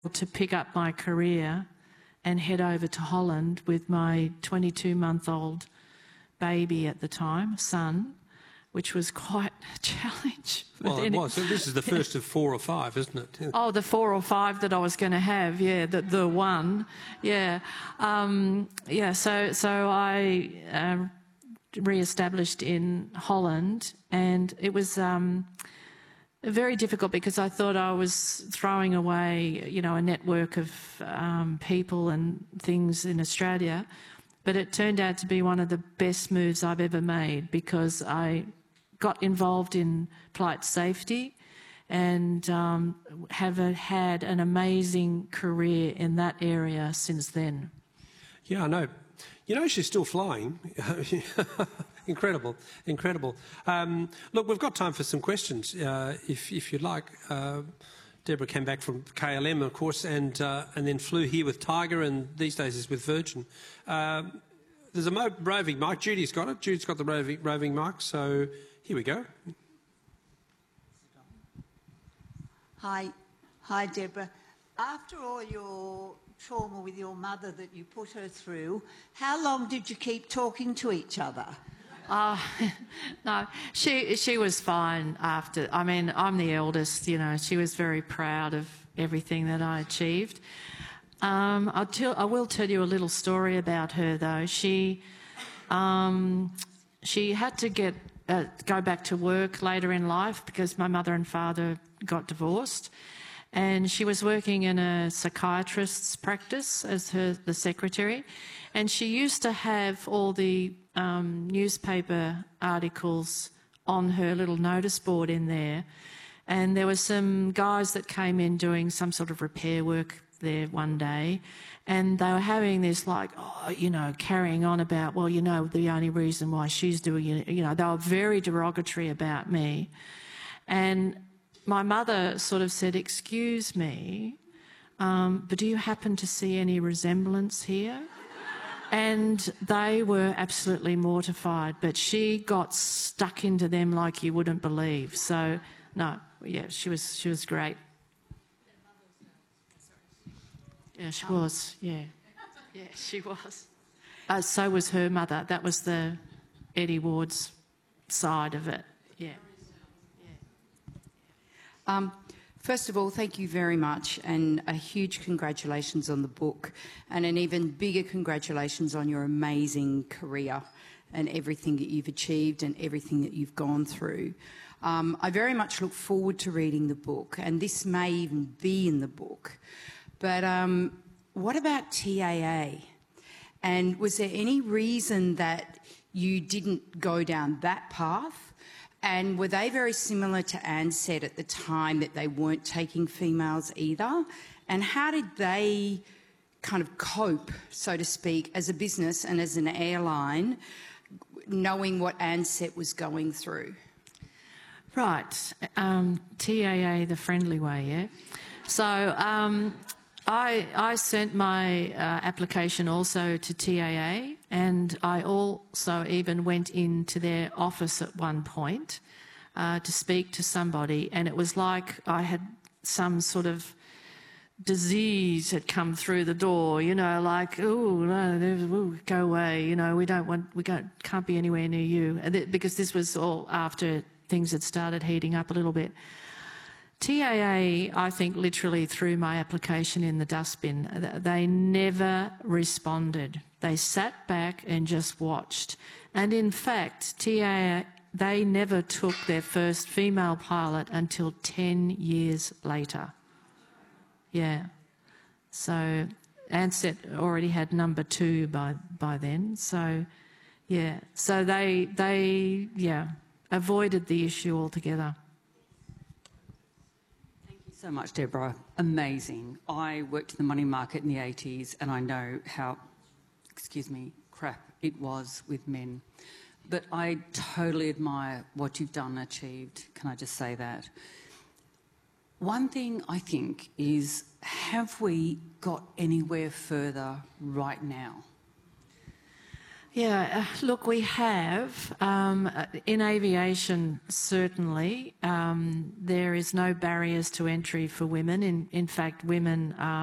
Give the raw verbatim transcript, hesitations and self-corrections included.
to pick up my career and head over to Holland with my twenty-two-month-old baby at the time, son, which was quite a challenge. Well, it was. So this is the first of four or five, isn't it? Oh, the four or five that I was going to have, yeah, the, the one, yeah. Um, yeah, so, so I uh, re-established in Holland, and it was um, very difficult because I thought I was throwing away, you know, a network of um, people and things in Australia, but it turned out to be one of the best moves I've ever made because I got involved in flight safety and um, have a, had an amazing career in that area since then. Yeah, I know. You know, she's still flying. Incredible, incredible. Um, look, we've got time for some questions, uh, if, if you'd like. Uh, Deborah came back from K L M, of course, and uh, and then flew here with Tiger, and these days is with Virgin. Um, there's a mo roving mic. Judy's got it. Judy's got the roving, roving mic, so here we go. Hi. Hi, Deborah. After all your trauma with your mother that you put her through, how long did you keep talking to each other? Uh, no, she she was fine after. I mean, I'm the eldest, you know. She was very proud of everything that I achieved. Um, I'll tell, I will tell you a little story about her, though. She um, she had to get uh, go back to work later in life because my mother and father got divorced, and she was working in a psychiatrist's practice as her the secretary, and she used to have all the um, newspaper articles on her little notice board in there, and there were some guys that came in doing some sort of repair work there one day, and they were having this like, oh, you know, carrying on about, well, you know, the only reason why she's doing it, you know, they were very derogatory about me. And my mother sort of said, excuse me, um, but do you happen to see any resemblance here? And they were absolutely mortified, but she got stuck into them like you wouldn't believe. So, no, yeah, she was, she was great. Yeah, she was, yeah. Yeah, she was. Uh, so was her mother. That was the Eddie Ward's side of it, yeah. Um, first of all, thank you very much, and a huge congratulations on the book, and an even bigger congratulations on your amazing career and everything that you've achieved and everything that you've gone through. Um, I very much look forward to reading the book, and this may even be in the book. But um, what about T A A? And was there any reason that you didn't go down that path? And were they very similar to Ansett at the time, that they weren't taking females either? And how did they kind of cope, so to speak, as a business and as an airline, knowing what Ansett was going through? Right. Um, T A A, the friendly way, yeah? So um, I, I sent my uh, application also to T A A, and I also even went into their office at one point uh, to speak to somebody, and it was like I had some sort of disease had come through the door, you know, like, oh, no, ooh, go away, you know, we don't want, we can't, can't be anywhere near you, because this was all after things had started heating up a little bit. T A A, I think, literally threw my application in the dustbin. They never responded. They sat back and just watched. And in fact, T A A, they never took their first female pilot until ten years later. Yeah. So Ansett already had number two by, by then. So, yeah. So they, they, yeah, avoided the issue altogether. So much, Deborah. Amazing. I worked in the money market in the eighties, and I know how, excuse me, crap it was with men. But I totally admire what you've done and achieved. Can I just say that? One thing I think is, have we got anywhere further right now? Yeah, uh, look, we have. Um, uh, in aviation, certainly, um, there is no barriers to entry for women. In, in fact, women are